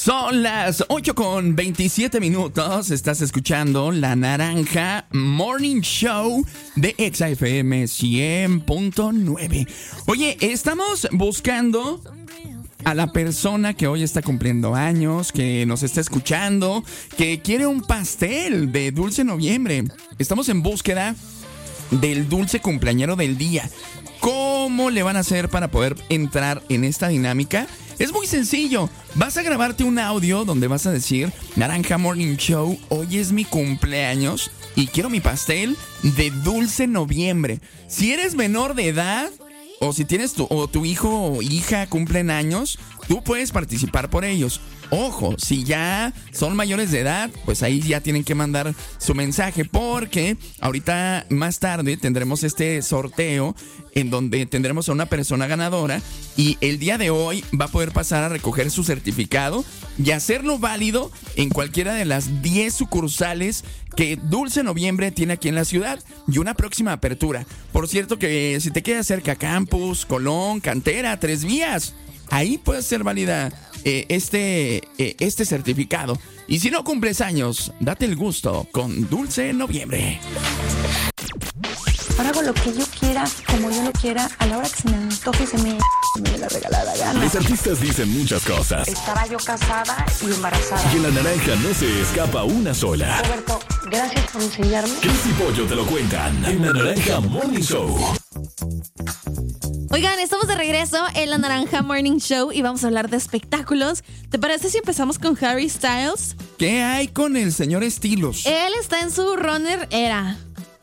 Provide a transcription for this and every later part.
Son las 8:27. Estás escuchando La Naranja Morning Show de Exa FM 100.9. Oye, estamos buscando a la persona que hoy está cumpliendo años, que nos está escuchando, que quiere un pastel de Dulce Noviembre. Estamos en búsqueda del dulce cumpleañero del día. ¿Cómo le van a hacer para poder entrar en esta dinámica? Es muy sencillo. Vas a grabarte un audio donde vas a decir: Naranja Morning Show, hoy es mi cumpleaños y quiero mi pastel de Dulce Noviembre. Si eres menor de edad o si tienes tu hijo o hija cumplen años, tú puedes participar por ellos. Ojo, si ya son mayores de edad, pues ahí ya tienen que mandar su mensaje, porque ahorita más tarde tendremos este sorteo en donde tendremos a una persona ganadora y el día de hoy va a poder pasar a recoger su certificado y hacerlo válido en cualquiera de las 10 sucursales que Dulce Noviembre tiene aquí en la ciudad y una próxima apertura. Por cierto que si te queda cerca Campus, Colón, Cantera, Tres Vías, ahí puede ser válida este certificado. Y si no cumples años, date el gusto con Dulce Noviembre. Ahora hago lo que yo quiera, como yo lo quiera, a la hora que se me antoje y se me dé la regalada gana. Los artistas dicen muchas cosas. Estaba yo casada y embarazada. Y en La Naranja no se escapa una sola. Roberto, gracias por enseñarme. Cris y Pollo te lo cuentan en La Naranja Morning Show. Oigan, estamos de regreso en La Naranja Morning Show y vamos a hablar de espectáculos. ¿Te parece si empezamos con Harry Styles? ¿Qué hay con el señor Estilos? Él está en su runner era.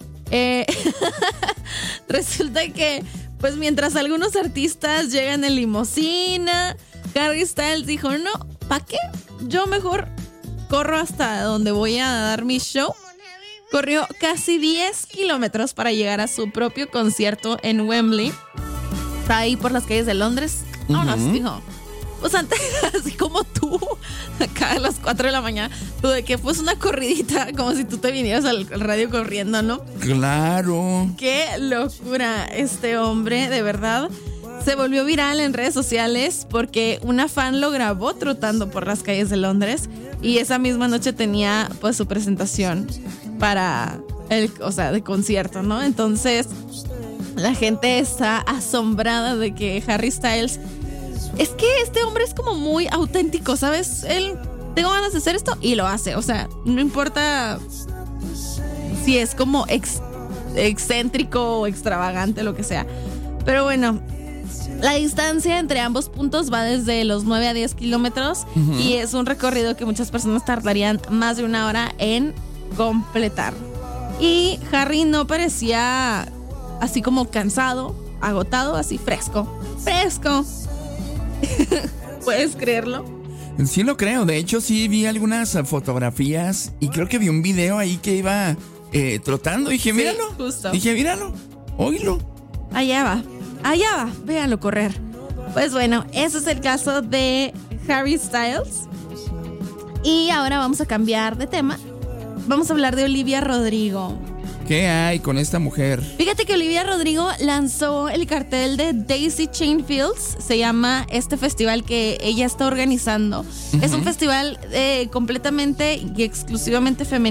Resulta que, pues mientras algunos artistas llegan en limusina, Harry Styles dijo, no, ¿para qué? Yo mejor corro hasta donde voy a dar mi show. Corrió casi 10 kilómetros para llegar a su propio concierto en Wembley. Está ahí por las calles de Londres. Vámonos, dijo. Pues antes, así como tú, acá a las 4 de la mañana, tú de que pues una corridita, como si tú te vinieras al radio corriendo, ¿no? Claro. Qué locura este hombre, de verdad. Se volvió viral en redes sociales porque una fan lo grabó trotando por las calles de Londres y esa misma noche tenía pues su presentación para de concierto, ¿no? Entonces la gente está asombrada de que Harry Styles, es que este hombre es como muy auténtico, ¿sabes? Él, tengo ganas de hacer esto y lo hace, o sea, no importa si es como excéntrico o extravagante, lo que sea. Pero bueno, la distancia entre ambos puntos va desde los 9 a 10 kilómetros y es un recorrido que muchas personas tardarían más de una hora en completar. Y Harry no parecía así como cansado, agotado, así fresco. ¿Puedes creerlo? Sí lo creo, de hecho sí vi algunas fotografías y creo que vi un video ahí que iba trotando. Dije, míralo, sí, justo. Dije, míralo, oílo. Allá va, véalo correr. Pues bueno, ese es el caso de Harry Styles. Y ahora vamos a cambiar de tema. Vamos a hablar de Olivia Rodrigo. ¿Qué hay con esta mujer? Fíjate que Olivia Rodrigo lanzó el cartel de Daisy Chain Fields. Se llama este festival que ella está organizando. Es un festival completamente y exclusivamente femenino.